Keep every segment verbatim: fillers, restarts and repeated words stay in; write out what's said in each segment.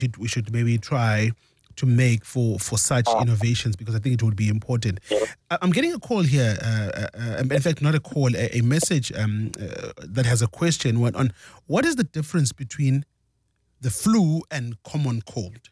should, we should maybe try to make for, for such innovations, because I think it would be important. I- I'm getting a call here, uh, uh, in fact, not a call, a, a message um, uh, that has a question on, on what is the difference between the flu and common cold?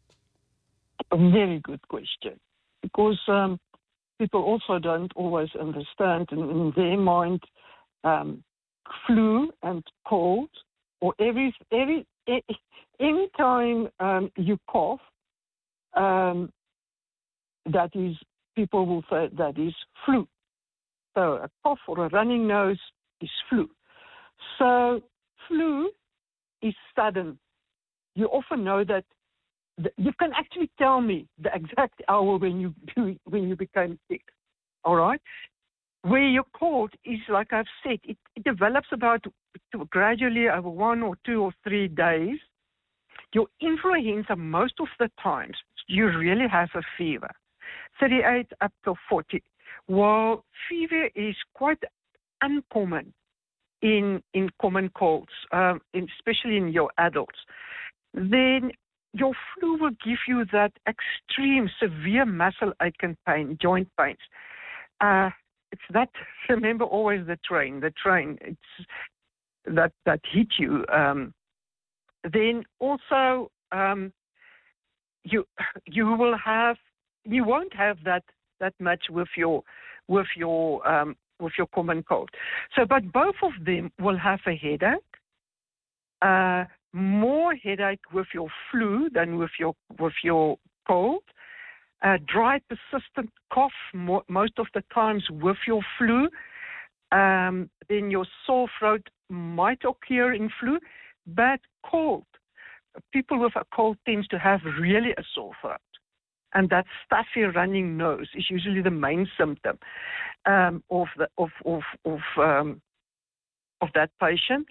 A very good question. Because um, people also don't always understand in, in their mind um, flu and cold, or every, every, e- any time um, you cough, um, that is, people will say that is flu. So a cough or a running nose is flu. So flu is sudden. You often know that th- you can actually tell me the exact hour when you when you became sick. All right. Where your cold is, like I've said, it, it develops about to gradually over one or two or three days. Your influenza, most of the times, you really have a fever, thirty-eight up to forty. While fever is quite uncommon in in common colds, um, in, especially in your adults, then your flu will give you that extreme, severe muscle ache and pain, joint pains. Uh, it's that, remember always the train, the train, it's that, that hit you. Um, then also, um, you you will have, you won't have that that much with your with your um, with your common cold. So, but both of them will have a headache. Uh, more headache with your flu than with your with your cold. Uh, dry, persistent cough mo- most of the times with your flu. Um, then your sore throat might occur in flu, but cold. People with a cold tends to have really a sore throat, and that stuffy running nose is usually the main symptom um, of the of of of, um, of that patient.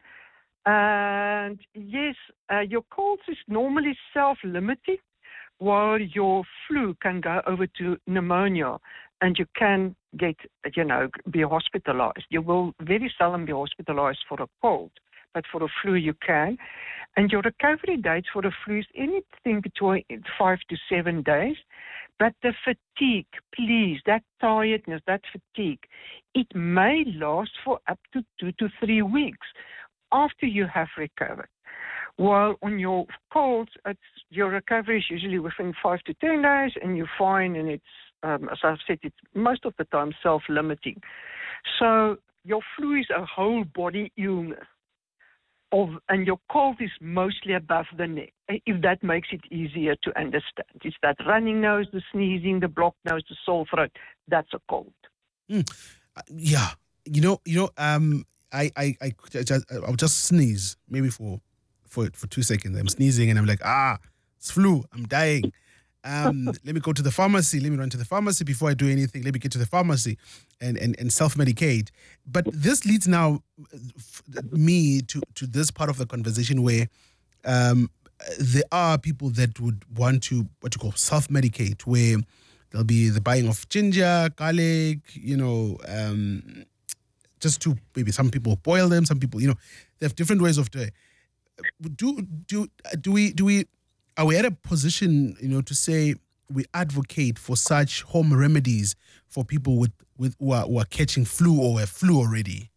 And yes, uh, your cold is normally self-limiting, while your flu can go over to pneumonia, and you can get, you know, be hospitalized. You will very seldom be hospitalized for a cold, but for a flu you can. And your recovery dates for the flu is anything between five to seven days. But the fatigue, please, that tiredness, that fatigue, it may last for up to two to three weeks after you have recovered. While on your colds, it's, your recovery is usually within five to ten days, and you're fine, and it's, um, as I've said, it's most of the time self-limiting. So your flu is a whole body illness, of, and your cold is mostly above the neck, if that makes it easier to understand. It's that running nose, the sneezing, the blocked nose, the sore throat, that's a cold. Mm. Uh, yeah, you know, you know, um, I, I, I, just, I'll just sneeze maybe for, for, for two seconds. I'm sneezing and I'm like, ah, it's flu. I'm dying. Um, let me go to the pharmacy. Let me run to the pharmacy before I do anything. Let me get to the pharmacy and, and, and self-medicate. But this leads now f- me to, to this part of the conversation where um, there are people that would want to, what you call self-medicate, where there'll be the buying of ginger, garlic, you know, um, just to maybe some people boil them, some people, you know, they have different ways of doing it. Do, do, do we, do we, are we at a position, you know, to say we advocate for such home remedies for people with, with who, are, who are catching flu or have flu already?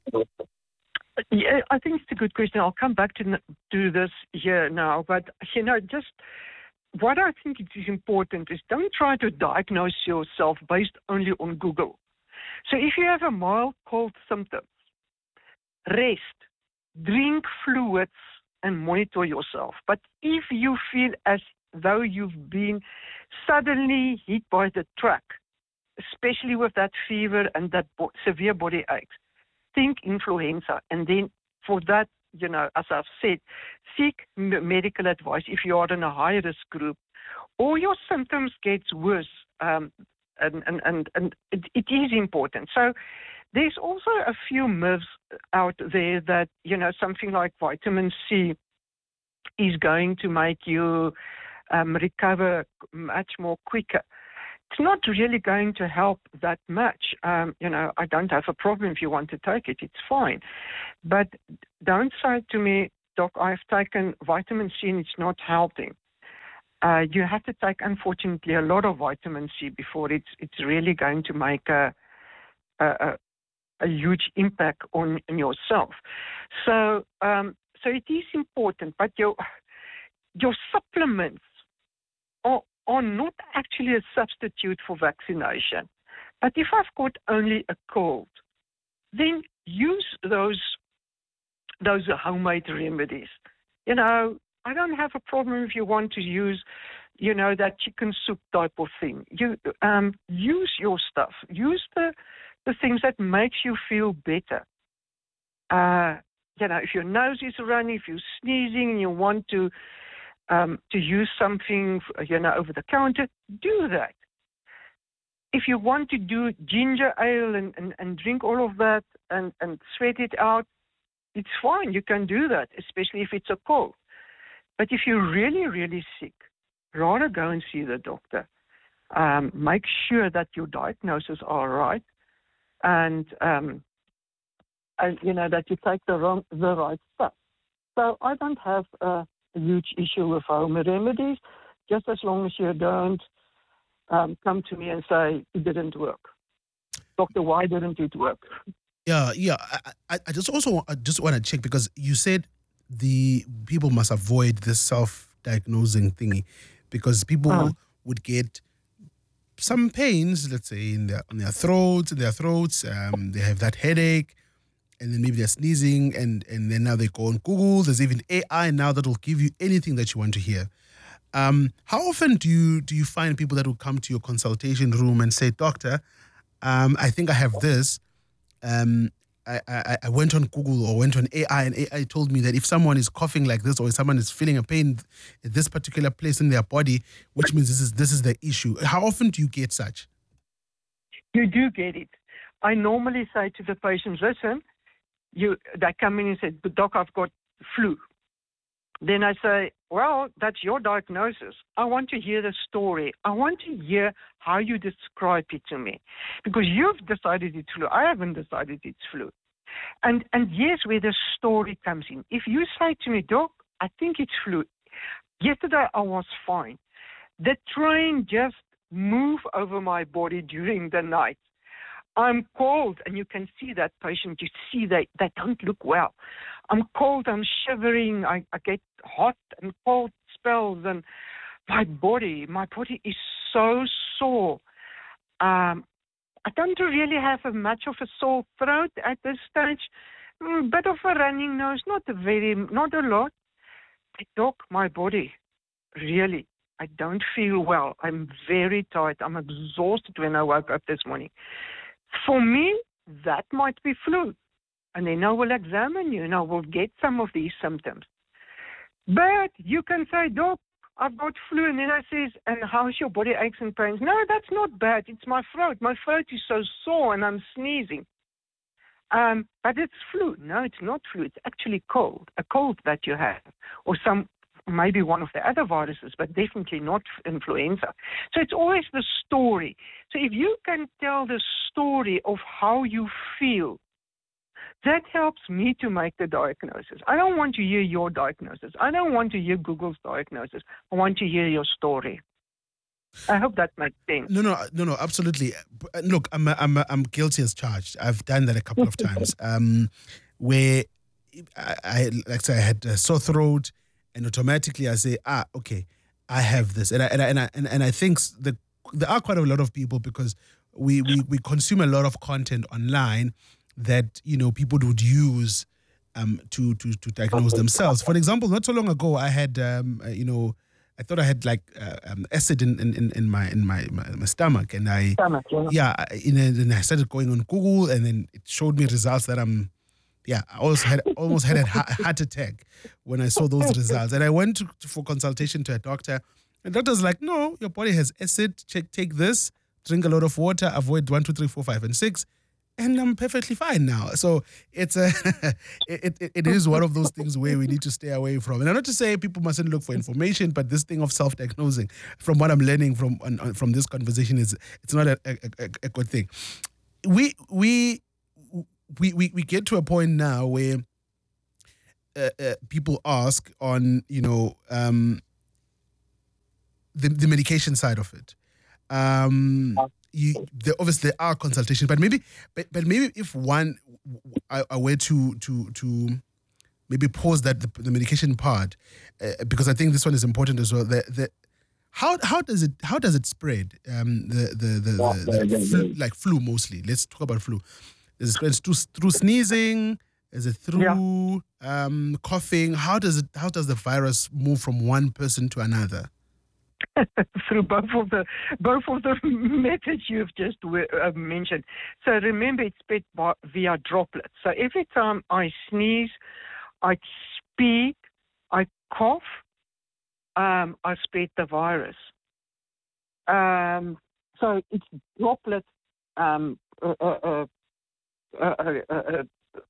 Yeah, I think it's a good question. I'll come back to to this here now. But, you know, just what I think is important is don't try to diagnose yourself based only on Google. So if you have a mild cold symptom, rest, drink fluids, and monitor yourself. But if you feel as though you've been suddenly hit by the truck, especially with that fever and that bo- severe body aches, think influenza. And then for that, you know, as I've said, seek m- medical advice if you are in a high-risk group or your symptoms get worse. Um, and, and, and, and it, it is important. So there's also a few myths out there that, you know, something like vitamin C is going to make you um, recover much more quicker. It's not really going to help that much. Um, you know, I don't have a problem if you want to take it. It's fine. But don't say to me, Doc, I've taken vitamin C and it's not helping. Uh, you have to take, unfortunately, a lot of vitamin C before it's it's really going to make a a, a, a huge impact on, on yourself. So um, so it is important, but your your supplements are, are not actually a substitute for vaccination. But if I've got only a cold, then use those those homemade remedies. You know, I don't have a problem if you want to use, you know, that chicken soup type of thing. You um, use your stuff. Use the the things that makes you feel better. Uh, you know, if your nose is running, if you're sneezing, and you want to um, to use something, you know, over the counter, do that. If you want to do ginger ale and, and, and drink all of that and, and sweat it out, it's fine. You can do that, especially if it's a cold. But if you're really, really sick, rather go and see the doctor. Um, make sure that your diagnoses are right, and, um, and you know that you take the wrong, the right stuff. So I don't have a, a huge issue with home remedies, just as long as you don't um, come to me and say it didn't work. Doctor, why didn't it work? Yeah, yeah. I, I, I just also I just want to check, because you said the people must avoid this self-diagnosing thingy, because people Uh, would get some pains, let's say in their on their throats, in their throats. Um, they have that headache, and then maybe they're sneezing, and and then now they go on Google. There's even A I now that will give you anything that you want to hear. Um, how often do you do you find people that will come to your consultation room and say, "Doctor, um, I think I have this." Um, I, I, I went on Google or went on A I, and A I told me that if someone is coughing like this, or if someone is feeling a pain at this particular place in their body, which means this is this is the issue. How often do you get such? you do get it. I normally say to the patients, listen, you, they come in and say, Doc, I've got flu. Then I say, well, that's your diagnosis. I want to hear the story. I want to hear how you describe it to me. Because you've decided it's flu. I haven't decided it's flu. And and yes, where the story comes in. If you say to me, Doc, I think it's flu. Yesterday I was fine. The train just moved over my body during the night. I'm cold, and you can see that patient. You see they, they don't look well. I'm cold, I'm shivering, I, I get hot and cold spells, and my body, my body is so sore. Um, I don't really have a much of a sore throat at this stage. A bit of a running nose, not a very, not a lot. But doc, my body, really, I don't feel well. I'm very tired. I'm exhausted when I woke up this morning. For me, that might be flu. And then I will examine you and I will get some of these symptoms. But you can say, Doc, I've got flu. And then I says, and how's your body aches and pains? No, that's not bad. It's my throat. My throat is so sore and I'm sneezing. Um, but it's flu. No, it's not flu. It's actually cold, a cold that you have, or some maybe one of the other viruses, but definitely not influenza. So it's always the story. So if you can tell the story of how you feel, that helps me to make the diagnosis. I don't want to hear your diagnosis. I don't want to hear Google's diagnosis. I want to hear your story. I hope that makes sense. No, no, no, no, absolutely. Look, I'm, I'm, I'm guilty as charged. I've done that a couple of times, um, where I, I, like I say, I had a sore throat, and automatically I say, ah, okay, I have this, and I, and I, and I, and, and I think the, there are quite a lot of people, because we, we, we consume a lot of content online that, you know, people would use um, to, to, to diagnose themselves. For example, not so long ago, I had, um, uh, you know, I thought I had like uh, um, acid in, in, in my in my, my, my stomach, and I Stomach, yeah. yeah, I- in a, then I started going on Google, and then it showed me results that I'm yeah, I also had almost had a ha- heart attack when I saw those results, and I went to, to- for consultation to a doctor. And the doctor's like, no, your body has acid. Check, take this, drink a lot of water, avoid one, two, three, four, five, and six. And I'm perfectly fine now. So it's a, it, it, it is one of those things where we need to stay away from. And I'm not to say people mustn't look for information, but this thing of self-diagnosing, from what I'm learning from on, on- from this conversation, is it's not a, a, a, a good thing. We we we we we get to a point now where uh, uh, people ask on, you know, um, the, the medication side of it. Um, you there, obviously there are consultations, but maybe but, but maybe if one I, I were to to to maybe pause that the, the medication part, uh, because I think this one is important as well. The, the how how does it how does it spread? Um, the the the, the, the flu, like flu mostly. Let's talk about flu. Does it spread through, through sneezing? Is it through yeah. um, coughing? How does it how does the virus move from one person to another? Through both of the both of the methods you've just uh, mentioned. So remember, it's spread by, via droplets. So every time I sneeze, I speak, I cough, um, I spread the virus. Um, so it's droplet, um, uh, uh, uh, uh, uh,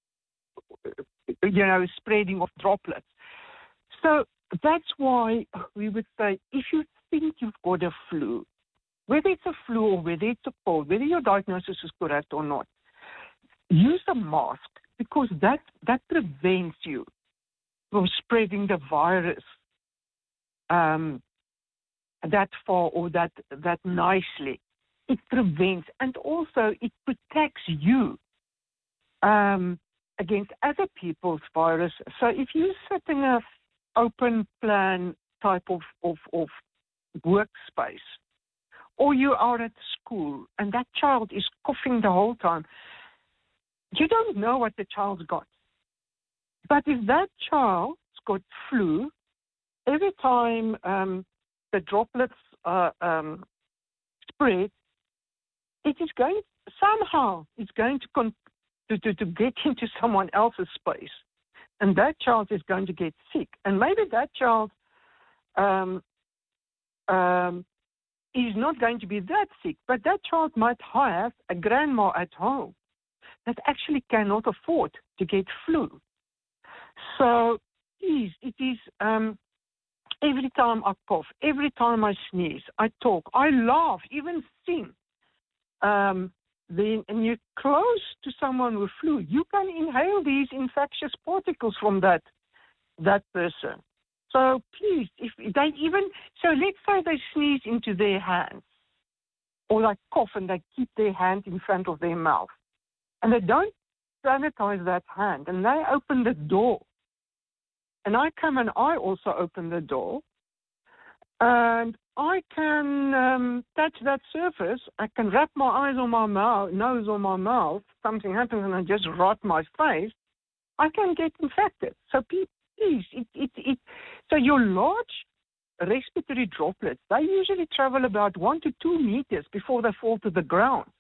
you know, spreading of droplets. So that's why we would say, if you think you've got a flu, whether it's a flu or whether it's a cold, whether your diagnosis is correct or not, use a mask, because that, that prevents you from spreading the virus um, that far or that, that nicely. It prevents, and also it protects you um, against other people's virus. So if you're setting a open plan type of, of, of workspace, or you are at school and that child is coughing the whole time, you don't know what the child's got. But if that child's got flu, every time um, the droplets uh, um, spread, it is going, somehow, it's going to, con- to, to, to get into someone else's space. And that child is going to get sick. And maybe that child um, um, is not going to be that sick, but that child might have a grandma at home that actually cannot afford to get flu. So please, it is um, every time I cough, every time I sneeze, I talk, I laugh, even sing. Um, then, and you're close to someone with flu, you can inhale these infectious particles from that that person. So please, if they even, so let's say they sneeze into their hands, or they cough and they keep their hand in front of their mouth, and they don't sanitize that hand, and they open the door, and I come and I also open the door, and I can um, touch that surface. I can wrap my eyes on my mouth, nose on my mouth. Something happens and I just rot my face. I can get infected. So please, it, it, it, so your large respiratory droplets, they usually travel about one to two meters before they fall to the ground.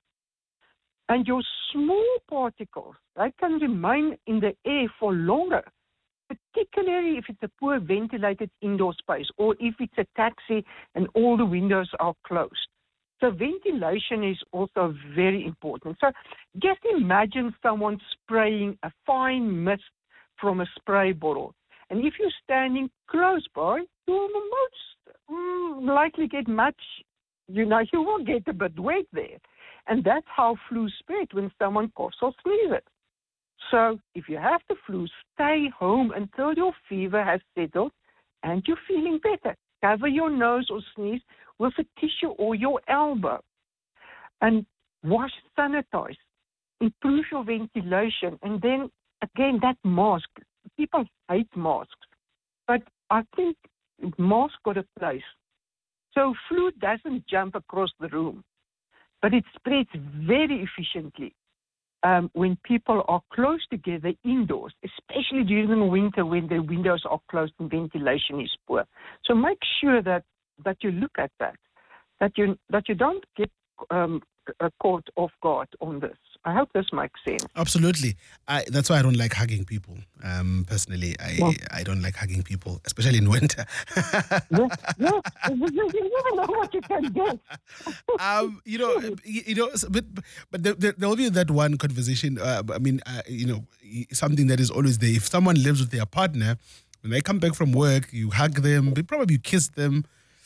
And your small particles, they can remain in the air for longer, particularly if it's a poor ventilated indoor space or if it's a taxi and all the windows are closed. So ventilation is also very important. So just imagine someone spraying a fine mist from a spray bottle. And if you're standing close by, you will most mm, likely get much, you know, you will get a bit wet there. And that's how flu spread, when someone coughs or sneezes. So if you have the flu, stay home until your fever has settled and you're feeling better. Cover your nose or sneeze with a tissue or your elbow. And wash, sanitize, improve your ventilation. And then, again, that mask. People hate masks. But I think masks got a place. So flu doesn't jump across the room, but it spreads very efficiently. Um, when people are close together indoors, especially during the winter when the windows are closed and ventilation is poor. So make sure that, that you look at that, that you that you don't get um, caught off guard on this. I hope this makes sense. Absolutely. I, that's why I don't like hugging people. Um, personally, I well, I don't like hugging people, especially in winter. yeah, yeah. You never know what you can get. um, you know, you, you know, but but there, there will be that one conversation. Uh, I mean, uh, you know, something that is always there. If someone lives with their partner, when they come back from work, you hug them, probably you kiss them.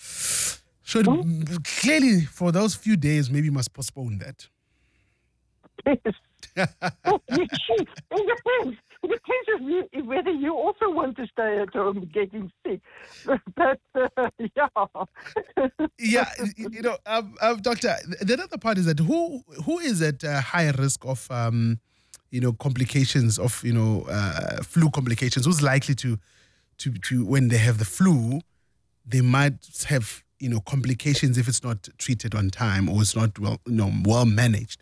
Should mm-hmm. clearly for those few days, maybe you must postpone that. Yes. Oh, you should. It depends. depends if you, if whether you also want to stay at home getting sick. But uh, yeah. Yeah, you know, um, um, Doctor, the other part is that who who is at uh, high risk of, um, you know, complications of, you know, uh, flu complications? Who's likely to, to, to when they have the flu, they might have, you know, complications if it's not treated on time or it's not well, you know, well managed?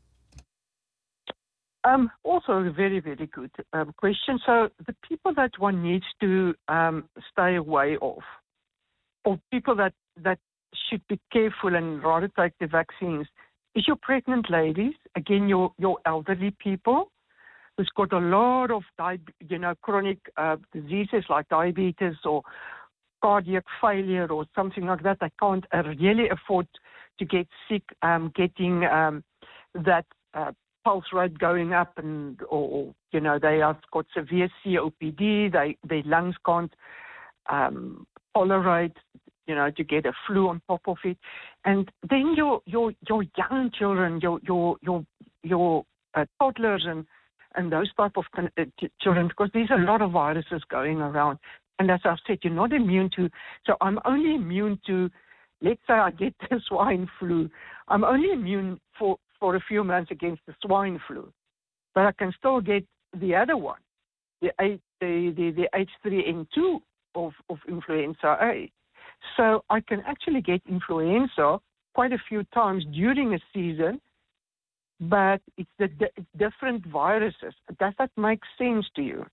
Um, also a very, very good um, question. So the people that one needs to um, stay away of, or people that, that should be careful and rather take the vaccines, is your pregnant ladies, again, your, your elderly people who's got a lot of, di- you know, chronic uh, diseases like diabetes or cardiac failure or something like that. They can't uh, really afford to get sick, um, getting um, that uh, pulse rate going up, and or, or you know they have got severe C O P D. They their lungs can't um, tolerate, you know, to get a flu on top of it. And then your your your young children, your your your your uh, toddlers and and those type of uh, children, because there's a lot of viruses going around. And as I've said, you're not immune to. So I'm only immune to. Let's say I get the swine flu. I'm only immune for, for a few months against the swine flu, but I can still get the other one, the the the, the H three N two of, of influenza A. So I can actually get influenza quite a few times during a season, but it's the it's different viruses. Does that make sense to you?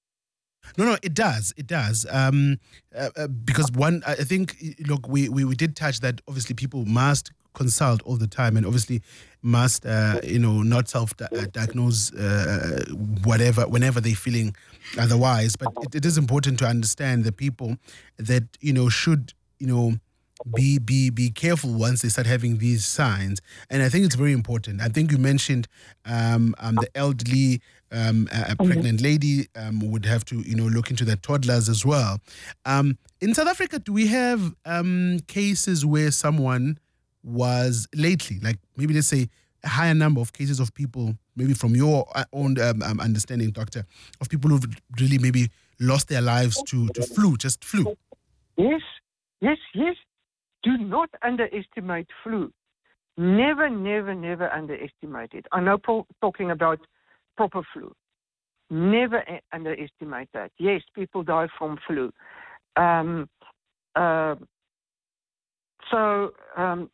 No, no, it does. It does. Um, uh, uh, because one, I think, look, we, we, we did touch that obviously people must consult all the time and obviously must, uh, you know, not self-diagnose uh, whatever, whenever they're feeling otherwise. But it, it is important to understand the people that, you know, should, you know, be be be careful once they start having these signs. And I think it's very important. I think you mentioned um, um, the elderly, um, a, a pregnant lady um, would have to, you know, look into the toddlers as well. Um, in South Africa, do we have um, cases where someone was lately, like maybe let's say a higher number of cases of people, maybe from your own um, um, understanding, doctor, of people who've really maybe lost their lives to, to flu, just flu? Yes, yes, yes. Do not underestimate flu. Never, never, never underestimate it. I know pro- talking about proper flu. Never a- underestimate that. Yes, people die from flu. Um, uh, so um,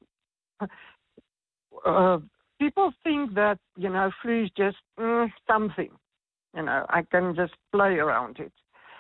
uh, people think that, you know, flu is just mm, something. You know, I can just play around it.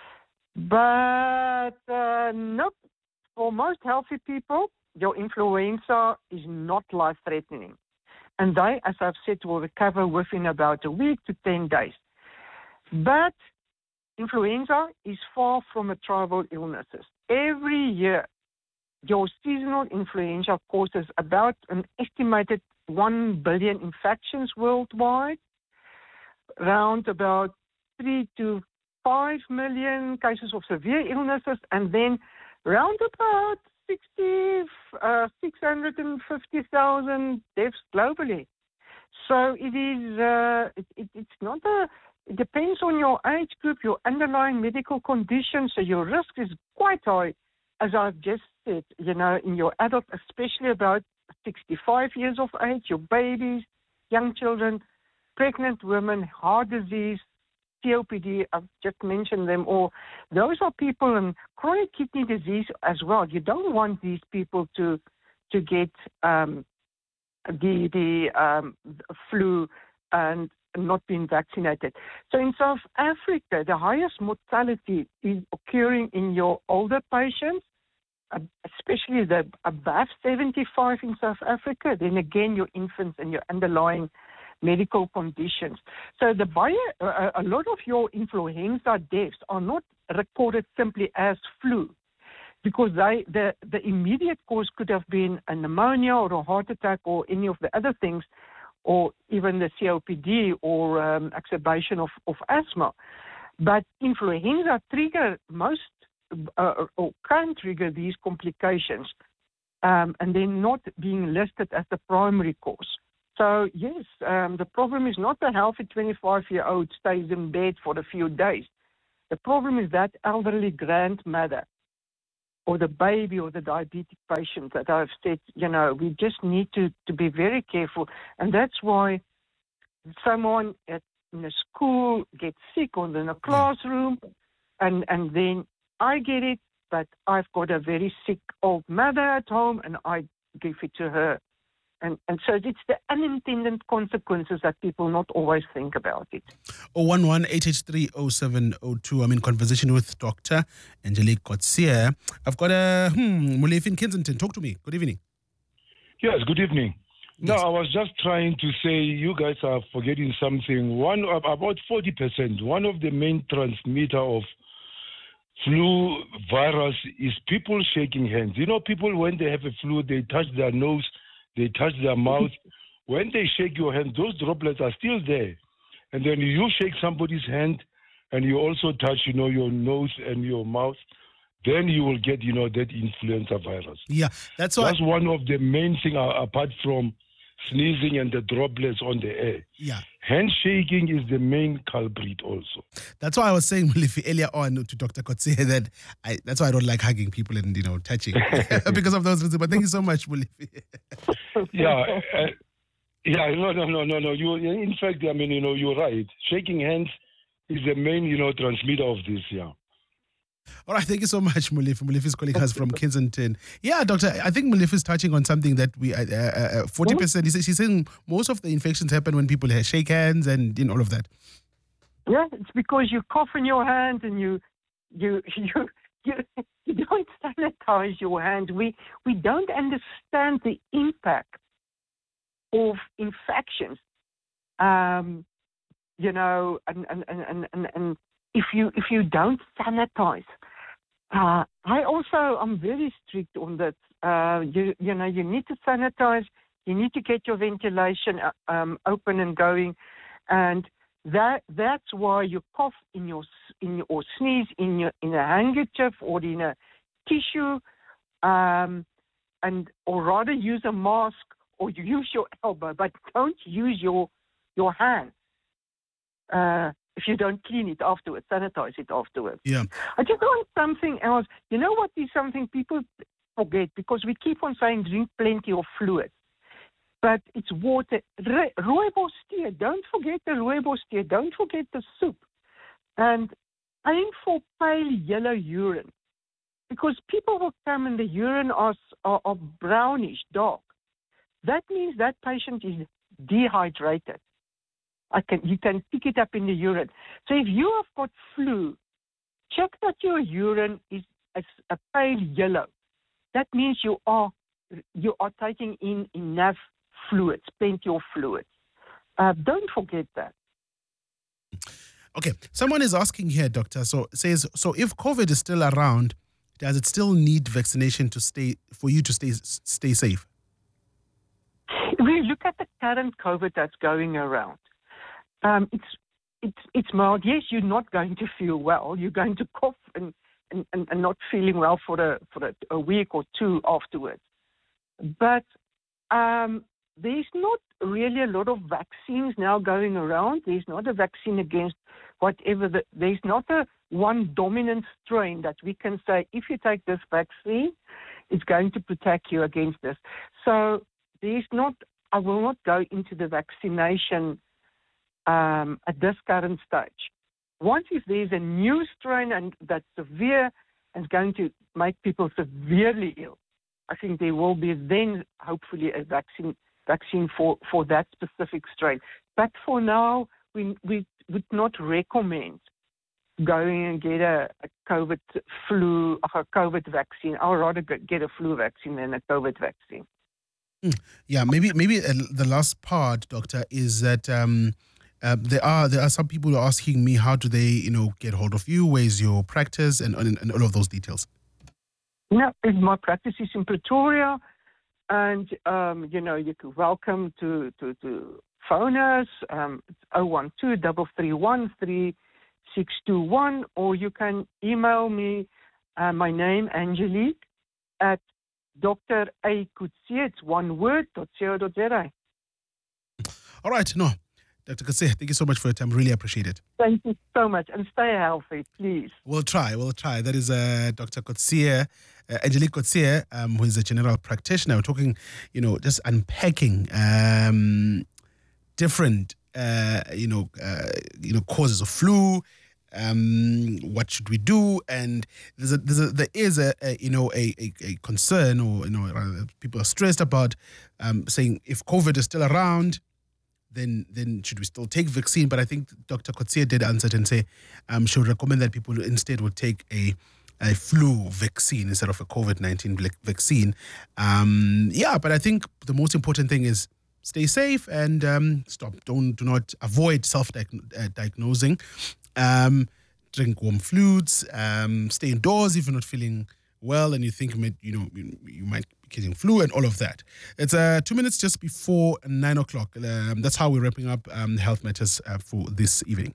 But uh, nope. For most healthy people, your influenza is not life-threatening. And they, as I've said, will recover within about a week to ten days. But influenza is far from a tribal illness. Every year, your seasonal influenza causes about an estimated one billion infections worldwide, around about three to five million cases of severe illnesses, and then around about sixty, uh, six hundred fifty thousand deaths globally. So it is, uh, it, it, it's not a, it depends on your age group, your underlying medical condition. So your risk is quite high, as I've just said, you know, in your adult, especially about sixty-five years of age, your babies, young children, pregnant women, heart disease, C O P D, I've just mentioned them all. Those are people in chronic kidney disease as well. You don't want these people to to get um, the the um, flu and not being vaccinated. So in South Africa, the highest mortality is occurring in your older patients, especially the above seventy-five in South Africa. Then again, your infants and your underlying medical conditions. So the bio, uh, a lot of your influenza deaths are not recorded simply as flu, because they, the, the immediate cause could have been a pneumonia or a heart attack or any of the other things, or even the C O P D or um, exacerbation of, of asthma. But influenza trigger most, uh, or can trigger these complications, um, and they're not being listed as the primary cause. So, yes, um, the problem is not the healthy twenty-five-year-old stays in bed for a few days. The problem is that elderly grandmother or the baby or the diabetic patient that I've said, you know, we just need to, to be very careful. And that's why someone at, in a school gets sick or in a classroom, and, and then I get it, but I've got a very sick old mother at home, and I give it to her. And, and so it's the unintended consequences that people not always think about it. oh one one, eight eight three, oh seven oh two. I'm in conversation with Doctor Angelique Coetzee. I've got a hmm, Molefi in Kensington. Talk to me. Good evening. Yes, good evening. Yes. No, I was just trying to say you guys are forgetting something. One about forty percent. One of the main transmitter of flu virus is people shaking hands. You know, people when they have a flu, they touch their nose, they touch their mouth. When they shake your hand, those droplets are still there. And then you shake somebody's hand and you also touch, you know, your nose and your mouth, then you will get, you know, that influenza virus. Yeah, that's why. That's one of the main things uh, apart from sneezing and the droplets on the air. Yeah. Handshaking is the main culprit also. That's why I was saying, Molefi, earlier on to Doctor Coetzee that I, that's why I don't like hugging people and, you know, touching because of those reasons. But thank you so much, Molefi. yeah. Uh, yeah, no, no, no, no, no. You, in fact, I mean, you know, you're right. Shaking hands is the main, you know, transmitter of this, yeah. All right, thank you so much, Molefi. Molefi's calling us from Kensington. Yeah, doctor, I think Molefi is touching on something that we, uh, uh, forty percent, he says, she's saying most of the infections happen when people shake hands and, you know, all of that. Yeah, it's because you cough in your hand and you, you, you, you, you don't sanitize your hand. We, we don't understand the impact of infections. Um, you know, and, and, and, and, and if you if you don't sanitize, uh, I also am very strict on that. Uh, you you know you need to sanitize. You need to get your ventilation um, open and going, and that that's why you cough in your in your, or sneeze in your in a handkerchief or in a tissue, um, and or rather use a mask or you use your elbow, but don't use your your hand. Uh, if you don't clean it afterwards, sanitize it afterwards. Yeah. I just want something else. You know what is something people forget because we keep on saying drink plenty of fluids. But it's water. Rooibos tea. Don't forget the rooibos tea. Don't forget the soup. And aim for pale yellow urine. Because people will come and the urine are, are, are brownish, dark. That means that patient is dehydrated. I can, you can pick it up in the urine. So if you have got flu, check that your urine is a, a pale yellow. That means you are you are taking in enough fluids, plenty of fluids. Uh, don't forget that. Okay, someone is asking here, doctor. So says so if COVID is still around, does it still need vaccination to stay for you to stay stay safe? If we look at the current COVID that's going around. Um, it's it's it's mild. Yes, you're not going to feel well. You're going to cough and, and, and, and not feeling well for a for a, a week or two afterwards. But um, there's not really a lot of vaccines now going around. There's not a vaccine against whatever. The, there's not a one dominant strain that we can say if you take this vaccine, it's going to protect you against this. So there's not. I will not go into the vaccination. Um, at this current stage. Once if there's a new strain and that's severe and is going to make people severely ill, I think there will be then hopefully a vaccine vaccine for, for that specific strain. But for now, we, we would not recommend going and get a, a COVID flu, a COVID vaccine. I would rather get a flu vaccine than a COVID vaccine. Yeah, maybe maybe uh, the last part, doctor, is that um, Uh, there are there are some people who are asking me how do they you know get hold of you, where's your practice, and, and, and all of those details. No, my practice is in Pretoria, and um, you know you're welcome to to, to phone us. Um, it's oh one two, three three one, three six two one, or you can email me. Uh, my name Angelique at Doctor A Coetzee. It's one word. .co.za. All right, no. Doctor Coetzee, thank you so much for your time. Really appreciate it. Thank you so much. And stay healthy, please. We'll try. We'll try. That is uh, Doctor Coetzee, uh, Angelique Coetzee, um, who is a general practitioner. We're talking, you know, just unpacking um, different, uh, you know, uh, you know, causes of flu. Um, what should we do? And there's a, there's a, there is a, a you know a, a, a concern, or you know, rather, people are stressed about um, saying if COVID is still around, then then should we still take vaccine? But I think Doctor Coetzee did answer it and say um, she would recommend that people instead would take a a flu vaccine instead of a COVID nineteen vaccine. Um, yeah, but I think the most important thing is stay safe and um, stop. Don't do not avoid self-diagnosing. Um, drink warm fluids. Um, stay indoors if you're not feeling well and you think you might, you know, you, you might be getting flu and all of that. It's uh, two minutes just before nine o'clock. Um, that's how we're wrapping up um, Health Matters uh, for this evening.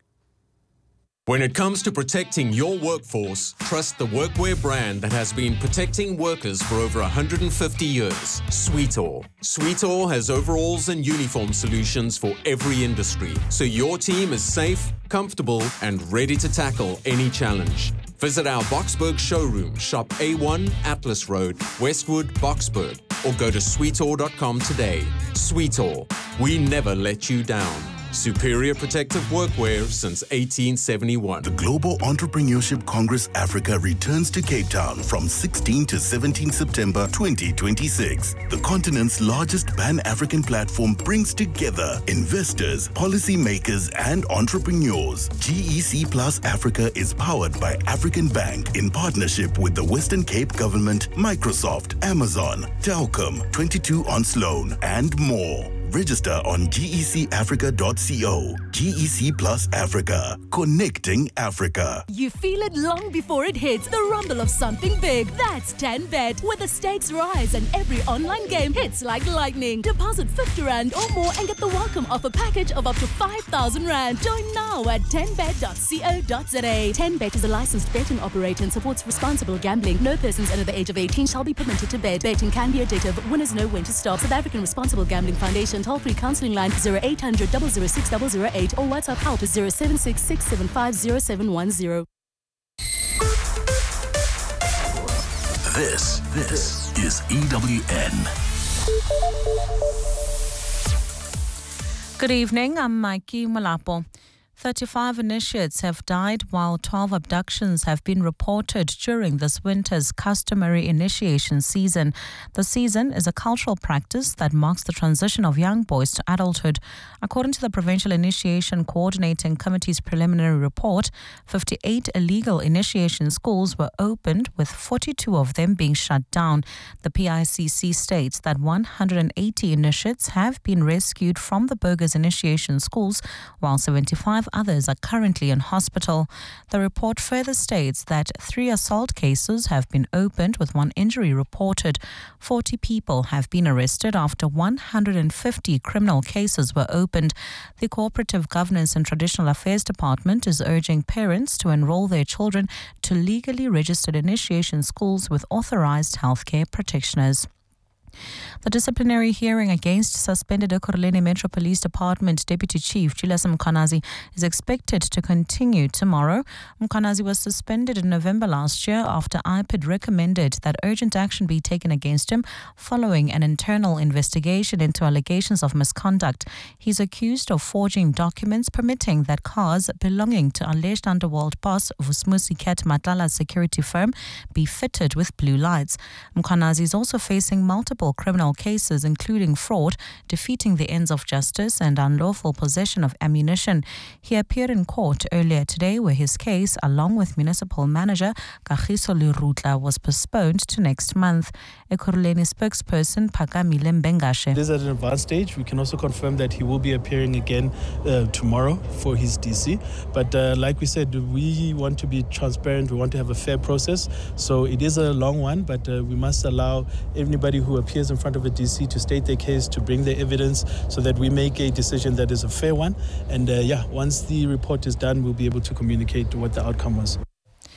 When it comes to protecting your workforce, trust the workwear brand that has been protecting workers for over one hundred fifty years, Sweetall. Sweetall has overalls and uniform solutions for every industry, so your team is safe, comfortable, and ready to tackle any challenge. Visit our Boksburg showroom, shop A one Atlas Road, Westwood, Boksburg, or go to sweetall dot com today. Sweetall, we never let you down. Superior protective workwear since eighteen seventy-one. The Global Entrepreneurship Congress Africa returns to Cape Town from sixteenth to seventeenth September twenty twenty-six. The continent's largest Pan-African platform brings together investors, policymakers, and entrepreneurs. G E C Plus Africa is powered by African Bank in partnership with the Western Cape Government, Microsoft, Amazon, Telkom, twenty-two on Sloan, and more. Register on G E C africa dot co. G E C Plus Africa, connecting Africa. You feel it long before it hits. The rumble of something big. That's ten bet, where the stakes rise and every online game hits like lightning. Deposit fifty rand or more and get the welcome offer package of up to five thousand rand. Join now at ten bet dot co dot za. ten bet is a licensed betting operator and supports responsible gambling. No persons under the age of eighteen shall be permitted to bet. Betting can be addictive. Winners know when to stop. South African Responsible Gambling Foundation. Toll-free counselling line zero eight hundred, zero zero six, zero zero eight or WhatsApp help zero seven six, six seven five, zero seven one zero. This, this is E W N. Good evening, I'm Mikey Malapo. thirty-five initiates have died while twelve abductions have been reported during this winter's customary initiation season. The season is a cultural practice that marks the transition of young boys to adulthood. According to the Provincial Initiation Coordinating Committee's preliminary report, fifty-eight illegal initiation schools were opened, with forty-two of them being shut down. The P I C C states that one hundred eighty initiates have been rescued from the bogus initiation schools, while seventy-five others are currently in hospital. The report further states that three assault cases have been opened, with one injury reported. forty people have been arrested after one hundred fifty criminal cases were opened. The Cooperative Governance and Traditional Affairs Department is urging parents to enroll their children to legally registered initiation schools with authorized healthcare practitioners. The disciplinary hearing against suspended Ekurhuleni Metro Police Department Deputy Chief Julius Mkhwanazi is expected to continue tomorrow. Mkhwanazi was suspended in November last year after I P I D recommended that urgent action be taken against him following an internal investigation into allegations of misconduct. He's accused of forging documents permitting that cars belonging to alleged underworld boss Vusmusi Ket Matlala's security firm be fitted with blue lights. Mkhwanazi is also facing multiple criminal cases, including fraud, defeating the ends of justice, and unlawful possession of ammunition. He appeared in court earlier today, where his case, along with municipal manager Kagiso Lirutla, was postponed to next month. Ekurhuleni spokesperson Phakamile Mbengashe. This is at an advanced stage. We can also confirm that he will be appearing again uh, tomorrow for his D C. But uh, like we said, we want to be transparent. We want to have a fair process. So it is a long one, but uh, we must allow anybody who appears in front of a D C to state their case, to bring their evidence, so that we make a decision that is a fair one. And uh, yeah, once the report is done, we'll be able to communicate what the outcome was.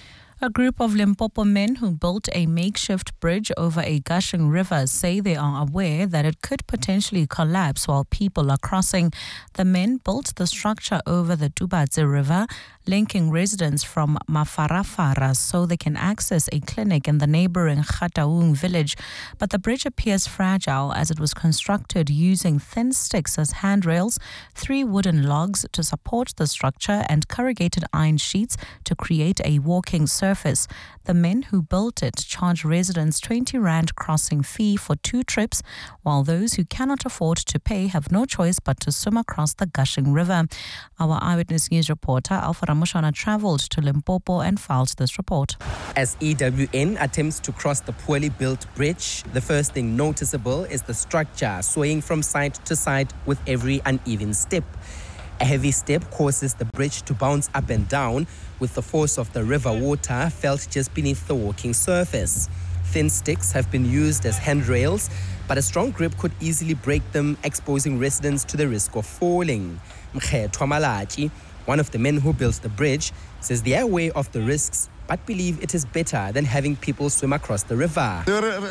A group of Limpopo men who built a makeshift bridge over a gushing river say they are aware that it could potentially collapse while people are crossing. The men built the structure over the Tubatse River, linking residents from Mafarafara so they can access a clinic in the neighboring Khataung village. But the bridge appears fragile as it was constructed using thin sticks as handrails, three wooden logs to support the structure, and corrugated iron sheets to create a walking surface. The men who built it charge residents twenty rand crossing fee for two trips, while those who cannot afford to pay have no choice but to swim across the gushing river. Our Eyewitness News reporter Alpha Ramushana travelled to Limpopo and filed this report. As E W N attempts to cross the poorly built bridge, the first thing noticeable is the structure swaying from side to side with every uneven step. A heavy step causes the bridge to bounce up and down, with the force of the river water felt just beneath the walking surface. Thin sticks have been used as handrails, but a strong grip could easily break them, exposing residents to the risk of falling. Mkhetwa Malachi, one of the men who built the bridge, says they are aware of the risks but believe it is better than having people swim across the river.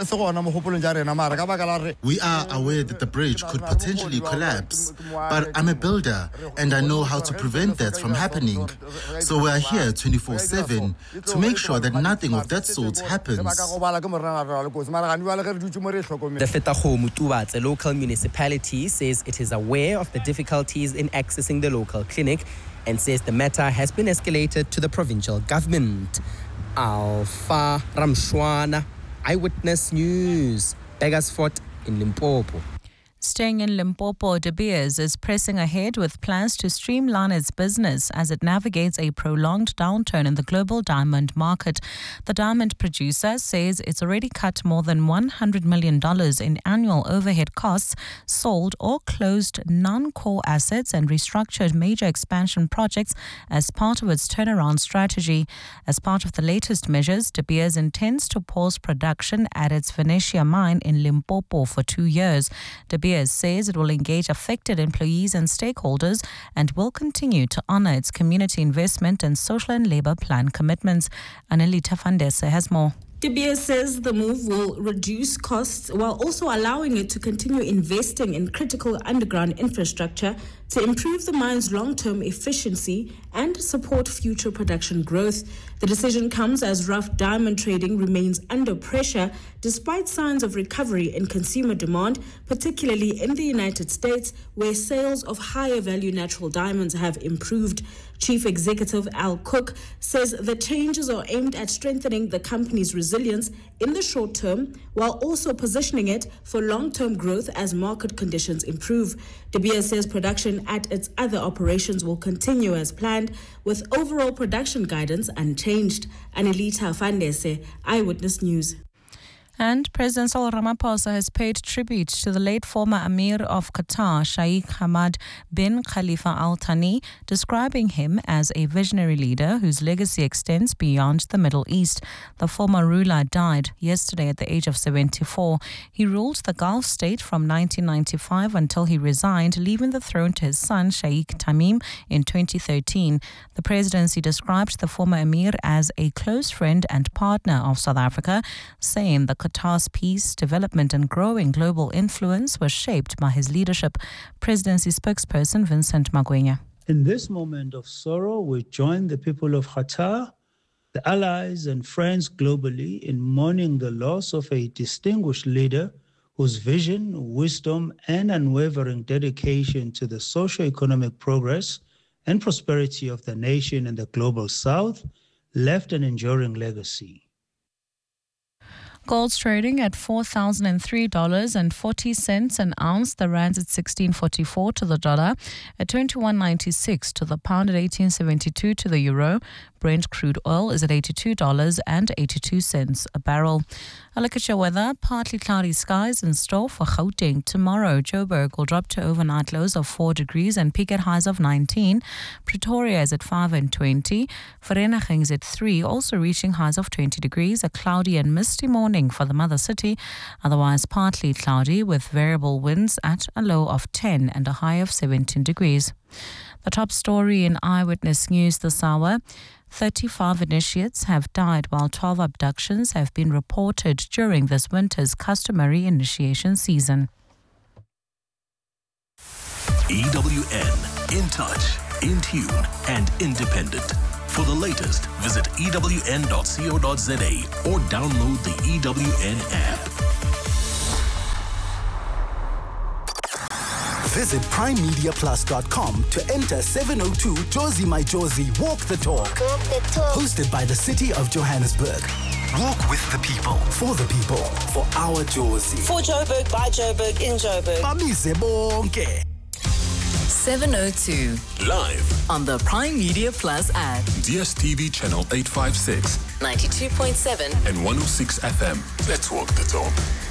We are aware that the bridge could potentially collapse, but I'm a builder and I know how to prevent that from happening. So we are here twenty-four seven to make sure that nothing of that sort happens. The Fetahomu Tubatse local municipality says it is aware of the difficulties in accessing the local clinic and says the matter has been escalated to the provincial government. Alpha Ramshwana, Eyewitness News, Begersfort in Limpopo. Staying in Limpopo, De Beers is pressing ahead with plans to streamline its business as it navigates a prolonged downturn in the global diamond market. The diamond producer says it's already cut more than one hundred million dollars in annual overhead costs, sold or closed non-core assets, and restructured major expansion projects as part of its turnaround strategy. As part of the latest measures, De Beers intends to pause production at its Venetia mine in Limpopo for two years. De Beers says it will engage affected employees and stakeholders and will continue to honour its community investment and social and labour plan commitments. Annelita Fandese has more. De Beers says the move will reduce costs while also allowing it to continue investing in critical underground infrastructure to improve the mine's long-term efficiency and support future production growth. The decision comes as rough diamond trading remains under pressure despite signs of recovery in consumer demand, particularly in the United States, where sales of higher value natural diamonds have improved. Chief Executive Al Cook says the changes are aimed at strengthening the company's resilience in the short term while also positioning it for long-term growth as market conditions improve. De Beers says production at its other operations will continue as planned, with overall production guidance unchanged. Annelita Fandese, Eyewitness News. And President Cyril Ramaphosa has paid tribute to the late former Emir of Qatar, Sheikh Hamad bin Khalifa Al Thani, describing him as a visionary leader whose legacy extends beyond the Middle East. The former ruler died yesterday at the age of seventy-four. He ruled the Gulf state from nineteen ninety-five until he resigned, leaving the throne to his son, Sheikh Tamim, in twenty thirteen. The presidency described the former Emir as a close friend and partner of South Africa, saying the Qatar's peace, development and growing global influence was shaped by his leadership. Presidency spokesperson Vincent Magwenya. In this moment of sorrow, we join the people of Qatar, the allies and friends globally in mourning the loss of a distinguished leader whose vision, wisdom and unwavering dedication to the socio-economic progress and prosperity of the nation and the global south left an enduring legacy. Gold's trading at four thousand three dollars and forty cents an ounce. The rand's at sixteen forty-four to the dollar, at twenty-one ninety-six to the pound, at eighteen seventy-two to the euro. Brent crude oil is at eighty-two dollars and eighty-two cents a barrel. A look at your weather. Partly cloudy skies in store for Gauteng. Tomorrow, Joburg will drop to overnight lows of four degrees and peak at highs of nineteen. Pretoria is at five and twenty. Vereeniging is at three, also reaching highs of twenty degrees. A cloudy and misty morning for the mother city. Otherwise, partly cloudy with variable winds at a low of ten and a high of seventeen degrees. The top story in Eyewitness News this hour. thirty-five initiates have died while twelve abductions have been reported during this winter's customary initiation season. E W N, in touch, in tune and independent. For the latest, visit E W N dot co dot za or download the E W N app. Visit prime media plus dot com to enter seven oh two Jozi My Jozi Walk the Talk. Walk the Talk. Hosted by the City of Johannesburg. Walk with the people, for the people, for our Jozi. For Joburg, by Joburg, in Joburg. Bamise bonke. seven oh two. Live on the Prime Media Plus app. D S T V channel eight five six. ninety-two point seven. And one oh six F M. Let's walk the talk.